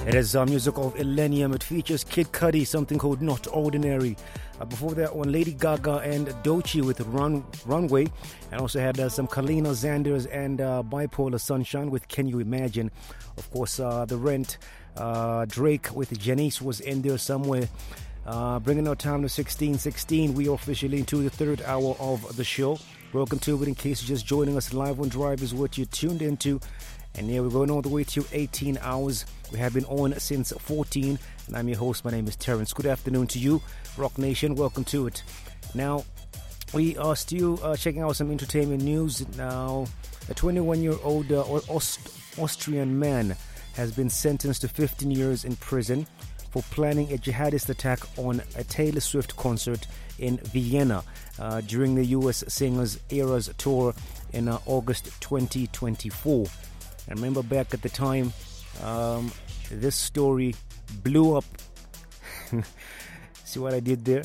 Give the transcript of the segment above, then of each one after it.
It is music of Illenium. It features Kid Cudi, something called Not Ordinary. Before that one, Lady Gaga and Doechii with Runway. And also had some Kalina Xanders and Bipolar Sunshine with Can You Imagine. Of course, The Rent, Drake with Janice was in there somewhere. Bringing our time to 16:16. We are officially into the third hour of the show. Welcome to it. In case you're just joining us live on Drive is what you're tuned into. And here we're going all the way to 18 hours. We have been on since 14. And I'm your host. My name is Terrence. Good afternoon to you, Rock Nation. Welcome to it. Now, we are still checking out some entertainment news. Now, a 21-year-old Austrian man has been sentenced to 15 years in prison for planning a jihadist attack on a Taylor Swift concert in Vienna during the U.S. singer's Eras tour in August 2024. I remember back at the time, this story blew up. See what I did there?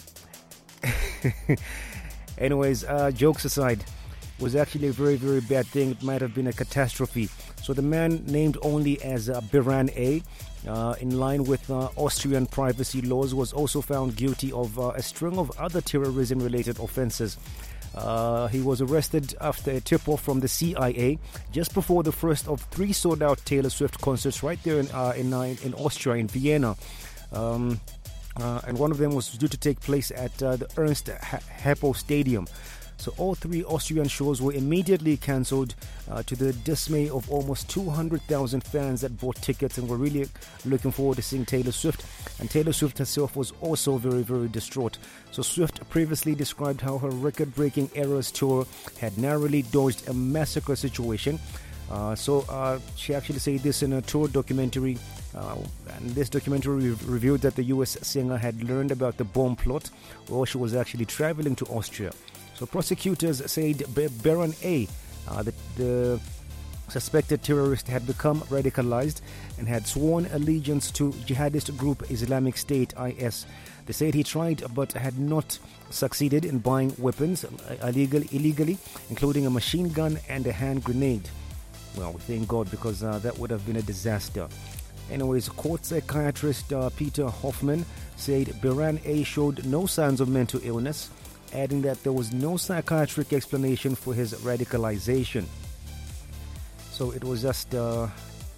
Anyways, jokes aside, it was actually a very, very bad thing. It might have been a catastrophe. So the man, named only as Biran A., in line with Austrian privacy laws, was also found guilty of a string of other terrorism-related offenses. He was arrested after a tip-off from the CIA just before the first of 3 sold-out Taylor Swift concerts right there in Austria, in Vienna. And one of them was due to take place at the Ernst Happel Stadium. So all 3 Austrian shows were immediately cancelled to the dismay of almost 200,000 fans that bought tickets and were really looking forward to seeing Taylor Swift. And Taylor Swift herself was also very, very distraught. So Swift previously described how her record-breaking Eras tour had narrowly dodged a massacre situation. So she actually said this in a tour documentary. And this documentary revealed that the US singer had learned about the bomb plot while she was actually traveling to Austria. So prosecutors said Biran A., the suspected terrorist, had become radicalized and had sworn allegiance to jihadist group Islamic State IS. They said he tried but had not succeeded in buying weapons illegally, including a machine gun and a hand grenade. Well, we thank God, because that would have been a disaster. Anyways, court psychiatrist Peter Hoffman said Biran A. showed no signs of mental illness, adding that there was no psychiatric explanation for his radicalization. So it was just a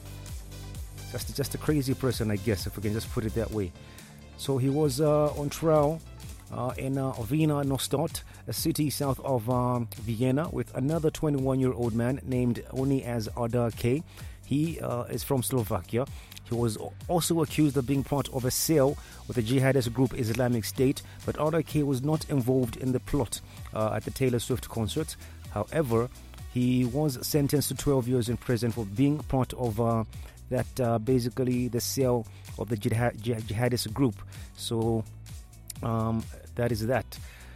crazy person, I guess, if we can just put it that way. So he was on trial in Wiener Neustadt, a city south of Vienna, with another 21-year-old man named only as Ardar K. He is from Slovakia. He was also accused of being part of a cell with the jihadist group Islamic State, but Ardar K was not involved in the plot at the Taylor Swift concert. However, he was sentenced to 12 years in prison for being part of that basically the cell of the jihadist group. So that is that.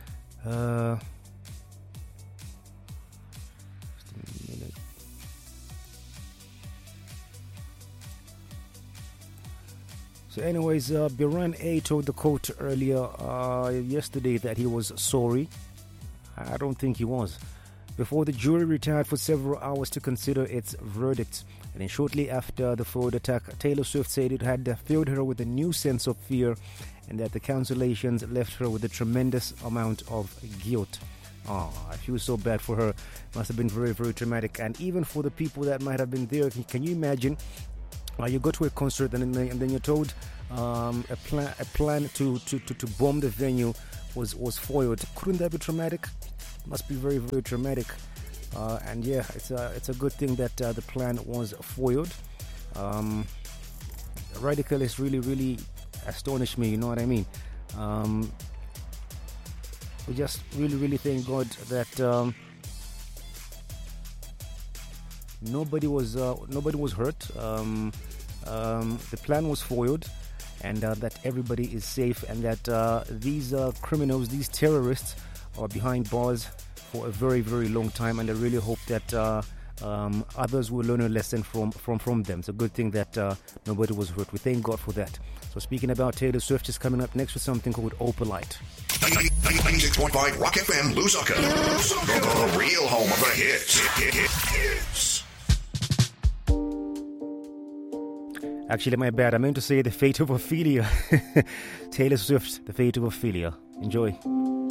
So anyways, Biran A. told the court earlier yesterday that he was sorry. I don't think he was. Before the jury retired for several hours to consider its verdict. And then shortly after the Ford attack, Taylor Swift said it had filled her with a new sense of fear and that the cancellations left her with a tremendous amount of guilt. I feel so bad for her. It must have been very, very traumatic. And even for the people that might have been there, can you imagine? You go to a concert and then you're told a plan to bomb the venue was foiled. Couldn't that be traumatic? Must be very, very traumatic. And yeah, it's a good thing that the plan was foiled. Radicalists really, really astonished me. You know what I mean? We just really, really thank God that nobody was hurt. The plan was foiled, and that everybody is safe, and that these criminals, these terrorists, are behind bars for a very, very long time. And I really hope that others will learn a lesson from them. It's a good thing that nobody was hurt. We thank God for that. So speaking about Taylor Swift, is coming up next with something called Opalite. 96.5 Rock FM, Lusaka. The real home of the hits. Actually, my bad. I meant to say The Fate of Ophelia. Taylor Swift, The Fate of Ophelia. Enjoy.